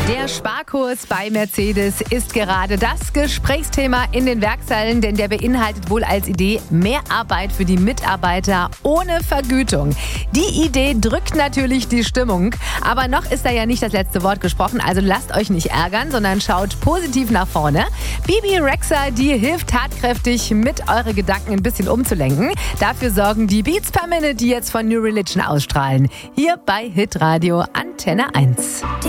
Der Sparkurs bei Mercedes ist gerade das Gesprächsthema in den Werkshallen, denn der beinhaltet wohl als Idee mehr Arbeit für die Mitarbeiter ohne Vergütung. Die Idee drückt natürlich die Stimmung, aber noch ist da ja nicht das letzte Wort gesprochen, also lasst euch nicht ärgern, sondern schaut positiv nach vorne. Bibi Rexha, die hilft tatkräftig, mit eure Gedanken ein bisschen umzulenken. Dafür sorgen die Beats per Minute, die jetzt von New Religion ausstrahlen. Hier bei Hitradio Antenne 1.